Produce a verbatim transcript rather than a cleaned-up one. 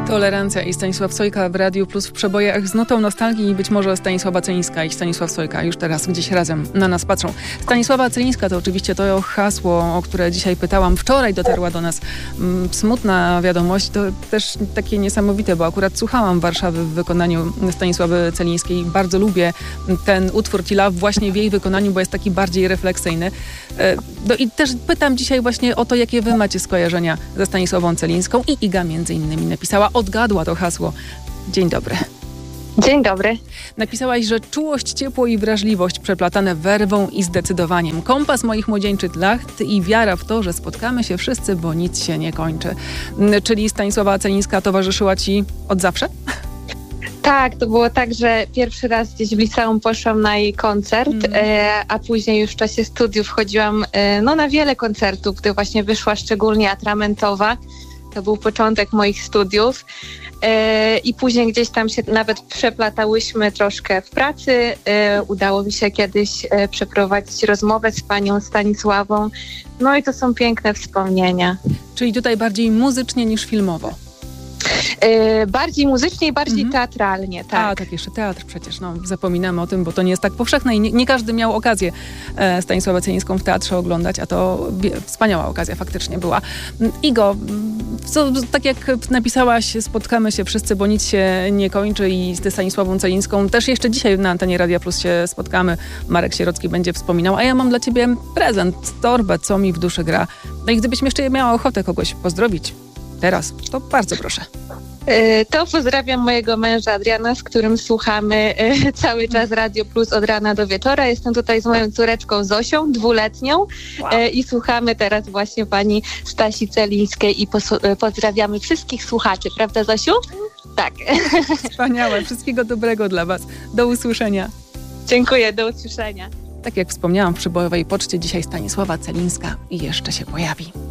Tolerancja i Stanisław Sojka w Radiu Plus w przebojach z nutą nostalgii i być może Stanisława Celińska i Stanisław Sojka już teraz gdzieś razem na nas patrzą. Stanisława Celińska to oczywiście to hasło, o które dzisiaj pytałam. Wczoraj dotarła do nas mm, smutna wiadomość. To też takie niesamowite, bo akurat słuchałam Warszawy w wykonaniu Stanisławy Celińskiej. Bardzo lubię ten utwór Ci Love właśnie w jej wykonaniu, bo jest taki bardziej refleksyjny. No i też pytam dzisiaj właśnie o to, jakie wy macie skojarzenia ze Stanisławą Celińską i Iga między innymi napisała, odgadła to hasło. Dzień dobry. Dzień dobry. Napisałaś, że czułość, ciepło i wrażliwość przeplatane werwą i zdecydowaniem. Kompas moich młodzieńczych lat i wiara w to, że spotkamy się wszyscy, bo nic się nie kończy. Czyli Stanisława Celińska towarzyszyła ci od zawsze? Tak, to było tak, że pierwszy raz gdzieś w liceum poszłam na jej koncert, mm. e, a później już w czasie studiów chodziłam e, no, na wiele koncertów, gdy właśnie wyszła szczególnie Atramentowa. To był początek moich studiów e, i później gdzieś tam się nawet przeplatałyśmy troszkę w pracy. E, udało mi się kiedyś e, przeprowadzić rozmowę z panią Stanisławą. No i to są piękne wspomnienia. Czyli tutaj bardziej muzycznie niż filmowo. Yy, bardziej muzycznie i bardziej mhm. teatralnie, tak. A, tak, jeszcze teatr przecież, no zapominamy o tym, bo to nie jest tak powszechne i nie, nie każdy miał okazję e, Stanisławę Celińską w teatrze oglądać, a to wie, wspaniała okazja faktycznie była. Igo, co, tak jak napisałaś, spotkamy się wszyscy, bo nic się nie kończy i z Stanisławą Celińską też jeszcze dzisiaj na antenie Radia Plus się spotkamy. Marek Sierocki będzie wspominał, a ja mam dla ciebie prezent, torbę, co mi w duszy gra. No i gdybyś jeszcze miała ochotę kogoś pozdrowić teraz, to bardzo proszę. To pozdrawiam mojego męża Adriana, z którym słuchamy cały czas Radio Plus od rana do wieczora. Jestem tutaj z moją córeczką Zosią, dwuletnią, wow. i słuchamy teraz właśnie pani Stasi Celińskiej i pos- pozdrawiamy wszystkich słuchaczy. Prawda, Zosiu? Tak. Wspaniałe. Wszystkiego dobrego dla was. Do usłyszenia. Dziękuję, do usłyszenia. Tak jak wspomniałam, w przybojowej poczcie dzisiaj Stanisława Celińska i jeszcze się pojawi.